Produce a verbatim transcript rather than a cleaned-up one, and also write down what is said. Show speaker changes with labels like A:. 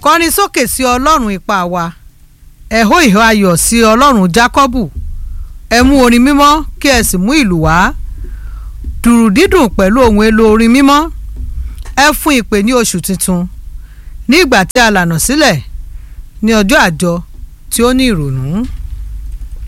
A: kọrin sókè sí Ọlọ́run ipá wa, ẹ hó ìhó ayọ̀ sí Ọlọ́run Jákọ́bù, ẹ mú orin mímọ́ kí ẹ sì mú ìlù wá, dùrù dídùn pẹ̀lú ohun èlò orin mímọ́, ẹ fún ìpè ní oṣù tuntun, ní ìgbà tí a lànà sílẹ̀, ní ọjọ́ àjọ tí ó ní ìrònú.